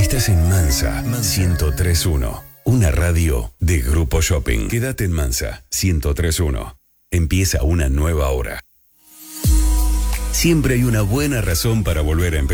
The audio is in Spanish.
Estás en Mansa 103.1, una radio de Grupo Shopping. Quédate en Mansa 103.1. Empieza una nueva hora. Siempre hay una buena razón para volver a empezar.